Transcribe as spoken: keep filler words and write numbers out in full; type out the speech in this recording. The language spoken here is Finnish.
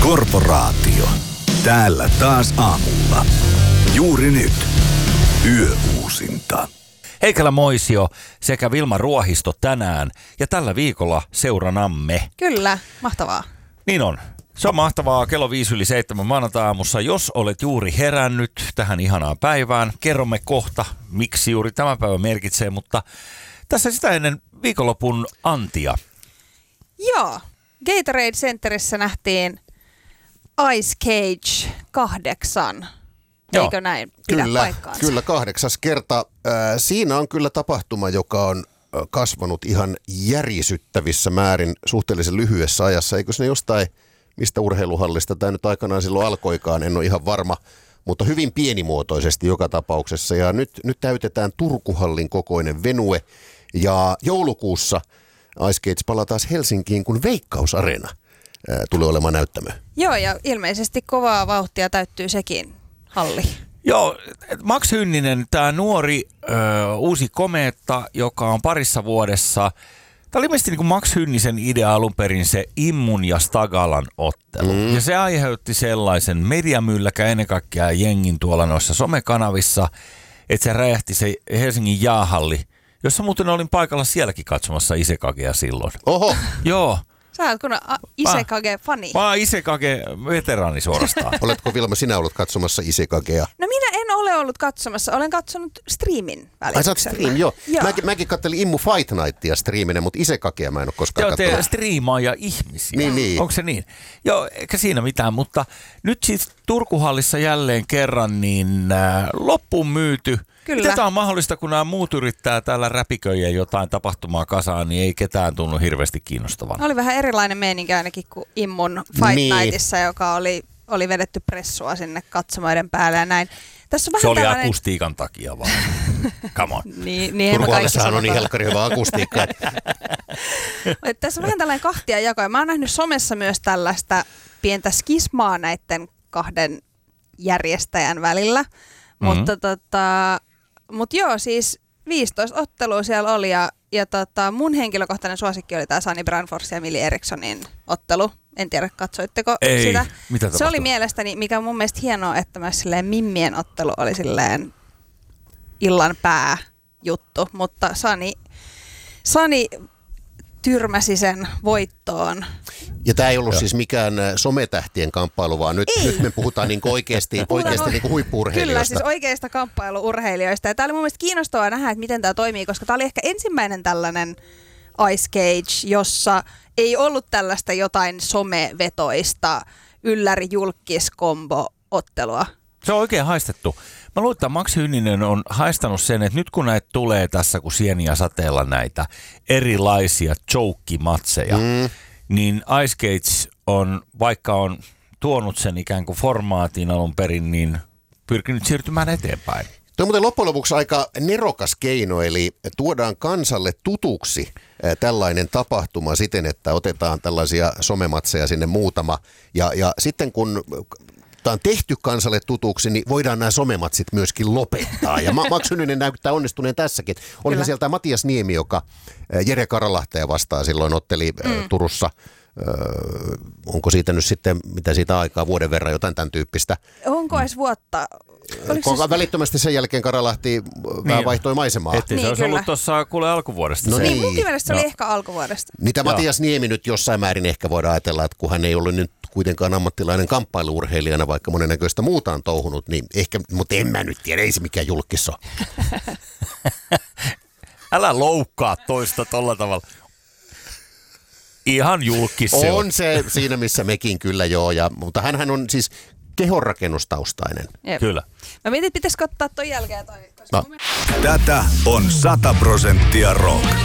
Korporaatio. Täällä taas aamulla. Juuri nyt. Yöuusinta. Heikkälä Moisio sekä Vilma Ruohisto tänään ja tällä viikolla seuranamme. Kyllä, mahtavaa. Niin on. Se on mahtavaa. Kello viisi yli seitsemän maanantai-aamussa. Jos olet juuri herännyt tähän ihanaan päivään, kerromme kohta, miksi juuri tämä päivä merkitsee, mutta tässä sitä ennen viikonlopun antia. Joo, Gatorade Centerissä nähtiin Ice Cage kahdeksan. Joo. Eikö näin pidä Kyllä, paikkaansa? kyllä kahdeksas kerta. Äh, siinä on kyllä tapahtuma, joka on äh, kasvanut ihan järisyttävissä määrin suhteellisen lyhyessä ajassa. Eikö se ne jostain, mistä urheiluhallista tämä nyt aikanaan silloin alkoikaan, en ole ihan varma, mutta hyvin pienimuotoisesti joka tapauksessa. Ja nyt, nyt täytetään Turkuhallin kokoinen venue ja joulukuussa Ice Cage palaa taas Helsinkiin, kun Veikkaus-areena äh, tulee olemaan näyttämö. Joo, ja ilmeisesti kovaa vauhtia täyttyy sekin halli. Joo, Max Hynninen, tämä nuori ö, uusi komeetta, joka on parissa vuodessa. Tämä oli ilmeisesti niin kuin Max Hynnisen idea alun perin se Immun ja Stagalan ottelu. Mm. Ja se aiheutti sellaisen mediamylläkä ennen kaikkea jengin tuolla noissa somekanavissa, että se räjähti se Helsingin jäähalli, jossa muuten olin paikalla sielläkin katsomassa Isekagea silloin. Oho! Joo. Sä oot kun Isekage-fani. Mä oon Isekage-veteraani suorastaan. Oletko Vilma sinä ollut katsomassa Isekagea? No minä en ole ollut katsomassa, olen katsonut streamin Ai sä oot välityksellä. stream, joo. joo. Mäkin, mäkin kattelin Immu Fight Nightia striiminä, mutta Isekagea mä en ole koskaan Joo, te katsonut. striimaaja ihmisiä. Niin, niin. Onko se niin? Joo, eikä siinä mitään, mutta nyt siis Turkuhallissa jälleen kerran niin äh, loppuun myyty. Kyllä. Miten tämä on mahdollista, kun nämä muut yrittää täällä räpiköjä jotain tapahtumaa kasaan, niin ei ketään tunnu hirveästi kiinnostavan. Oli vähän erilainen meininki ainakin kuin Immun Fight Niin. Nightissa, joka oli, oli vedetty pressua sinne katsomoiden päälle ja näin. Tässä on vähän Se oli tällainen... akustiikan takia vaan. Come on. Niin, niin Turkuhallissahan on niin helkkari hyvä akustiikka. että- Tässä on vähän tällainen kahtia jako. Mä oon nähnyt somessa myös tällaista pientä skismaa näiden kahden järjestäjän välillä. Mm-hmm. Mutta tota, mut joo, siis viisitoista ottelua siellä oli ja, ja tota, mun henkilökohtainen suosikki oli tämä Sunny Branfors ja Millie Erikssonin ottelu. En tiedä, katsoitteko Ei, sitä. mitä Se tapahtui? oli mielestäni, mikä on mun mielestä hienoa, että myös silleen Mimmien ottelu oli silleen illan pääjuttu, mutta Sani, Sani tyrmäsi sen voittoon. Ja tämä ei ollut siis mikään äh, sometähtien kamppailu, vaan nyt, nyt me puhutaan niinku oikeasti, oikeasti niinku Kyllä, huippu-urheilijoista. siis oikeista kamppailu-urheilijoista. Ja tämä oli mun mielestä kiinnostavaa nähdä, että miten tämä toimii, koska tämä oli ehkä ensimmäinen tällainen Ice Cage, jossa ei ollut tällaista jotain somevetoista ylläri-julkkis-kombo-ottelua. Se on oikein haistettu. Mä luulen, että Max Hynninen on haistanut sen, että nyt kun näitä tulee tässä, kun sieniä sateella näitä erilaisia choke-matseja, mm. niin Ice Cage on, vaikka on tuonut sen ikään kuin formaatin alun perin, niin pyrkinyt siirtymään eteenpäin. Tuo on muuten loppujen lopuksi aika nerokas keino, eli tuodaan kansalle tutuksi äh, tällainen tapahtuma siten, että otetaan tällaisia somematseja sinne muutama. Ja, ja sitten kun tämä on tehty kansalle tutuksi, niin voidaan nämä somematsit myöskin lopettaa. Ja Max Hynninen näyttää onnistuneen tässäkin. Olihan sieltä Matias Niemi, joka äh, Jere Karalahtea vastaan silloin otteli äh, mm. Turussa. Öö, onko siitä nyt sitten, mitä siitä aikaa, vuoden verran jotain tämän tyyppistä? Onko edes vuotta? Kun se... Välittömästi sen jälkeen Karalahti vähän vaihtoi maisemaa. Heti Niin, se olisi kyllä. ollut tuossa kuule alkuvuodesta. No se. Niin, munkin mielestä se No. oli ehkä alkuvuodesta. Niitä Joo. Matias Niemi nyt jossain määrin ehkä voidaan ajatella, että kun hän ei ollut nyt kuitenkaan ammattilainen kamppailu-urheilijana, vaikka monennäköistä muuta on touhunut, niin ehkä, mutta en mä nyt tiedä, ei se mikään julkis ole. Älä loukkaa toista tolla tavalla. Ihan julkis se on. On se siinä, missä mekin kyllä joo, ja, mutta hänhän on siis kehonrakennustaustainen. Jep. Kyllä. Mä mietin, pitäisikö ottaa ton jälkeen toi. No. Tätä on sata prosenttia rock.